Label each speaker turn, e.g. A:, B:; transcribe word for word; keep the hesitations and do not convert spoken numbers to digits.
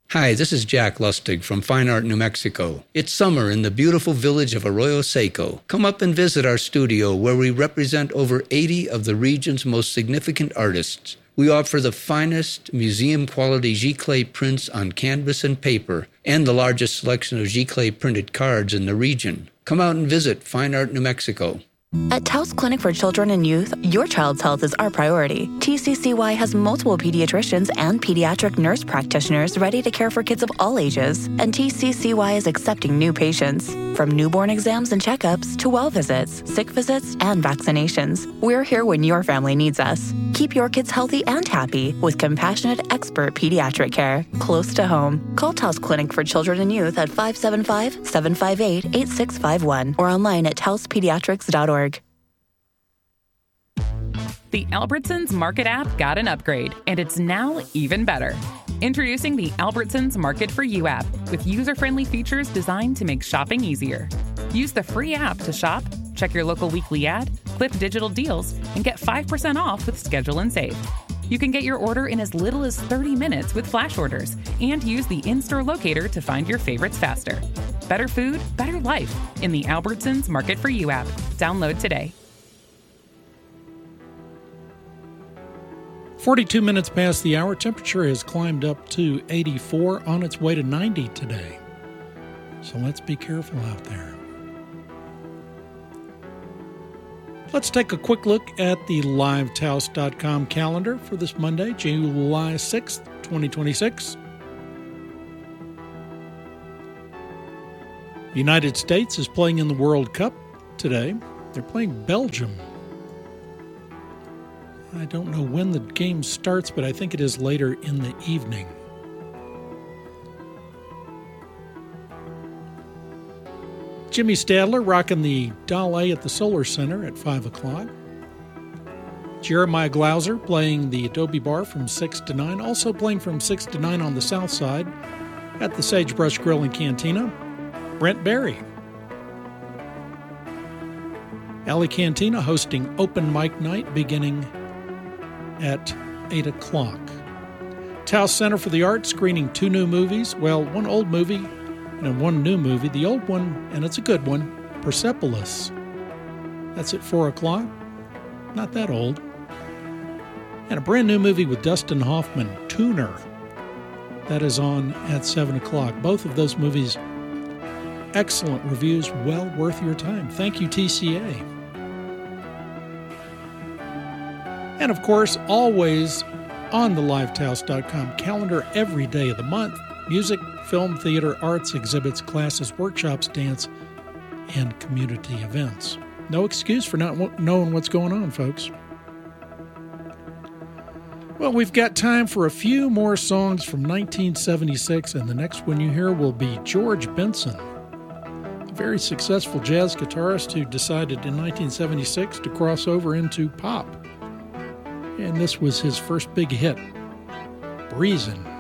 A: Hi, this is Jack Lustig from Fine Art New Mexico. It's summer in the beautiful village of Arroyo Seco. Come up and visit our studio where we represent over eighty of the region's most significant artists. We offer the finest museum-quality giclée prints on canvas and paper and the largest selection of giclée printed cards in the region. Come out and visit Fine Art New Mexico.
B: At Taos Clinic for Children and Youth, your child's health is our priority. T C C Y has multiple pediatricians and pediatric nurse practitioners ready to care for kids of all ages, and T C C Y is accepting new patients. From newborn exams and checkups to well visits, sick visits, and vaccinations, we're here when your family needs us. Keep your kids healthy and happy with compassionate, expert pediatric care close to home. Call Taos Clinic for Children and Youth at five seven five, seven five eight, eight six five one or online at taos pediatrics dot org.
C: The Albertsons Market app got an upgrade, and it's now even better. Introducing the Albertsons Market for You app with user-friendly features designed to make shopping easier. Use the free app to shop, check your local weekly ad, clip digital deals, and get five percent off with Schedule and Save. You can get your order in as little as thirty minutes with flash orders and use the in-store locator to find your favorites faster. Better food, better life in the Albertsons Market for You app. Download today.
D: forty-two minutes past the hour, temperature has climbed up to eighty-four, on its way to ninety today. So let's be careful out there. Let's take a quick look at the live taos dot com calendar for this Monday, July sixth, twenty twenty-six. The United States is playing in the World Cup today. They're playing Belgium. I don't know when the game starts, but I think it is later in the evening. Jimmy Stadler rocking the Doll A at the Solar Center at five o'clock. Jeremiah Glauser playing the Adobe Bar from six to nine. Also playing from six to nine on the south side at the Sagebrush Grill and Cantina, Brent Berry. Alley Cantina hosting open mic night beginning at eight o'clock. Taos Center for the Arts screening two new movies. Well, one old movie and one new movie. The old one, and it's a good one, Persepolis. That's at four o'clock. Not that old. And a brand new movie with Dustin Hoffman, Tuner. That is on at seven o'clock. Both of those movies, excellent reviews, well worth your time. Thank you, T C A. And of course, always on the live taos dot com calendar every day of the month, music, film, theater, arts, exhibits, classes, workshops, dance, and community events. No excuse for not knowing what's going on, folks. Well, we've got time for a few more songs from nineteen seventy-six, and the next one you hear will be George Benson, a very successful jazz guitarist who decided in nineteen seventy-six to cross over into pop. And this was his first big hit, Breezin'.